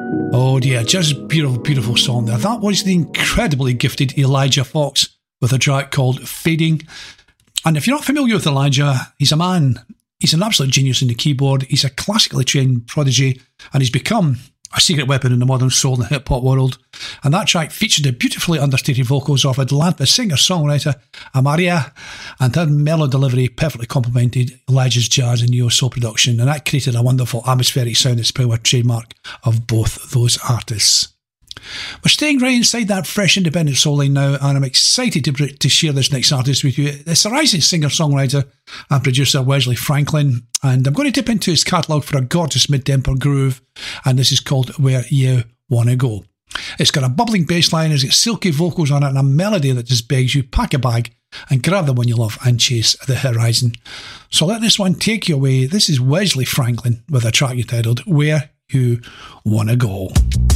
Oh dear, just beautiful, beautiful song there. That was the incredibly gifted Elijah Fox with a track called Fading. And if you're not familiar with Elijah, he's a man, he's an absolute genius in the keyboard. He's a classically trained prodigy, and he's become a secret weapon in the modern soul and hip-hop world. And that track featured the beautifully understated vocals of Atlanta singer-songwriter Amaria, and her mellow delivery perfectly complemented Elijah's jazz and neo-soul production, and that created a wonderful atmospheric sound that's probably a trademark of both those artists. We're staying right inside that fresh independent soul line now, and I'm excited to share this next artist with you. It's a rising singer-songwriter and producer Wesley Franklin, and I'm going to dip into his catalogue for a gorgeous mid-tempo groove, and this is called Where You Wanna Go. It's got a bubbling bass line, it's got silky vocals on it, and a melody that just begs you pack a bag and grab the one you love and chase the horizon. So let this one take you away. This is Wesley Franklin with a track entitled Where You Wanna Go.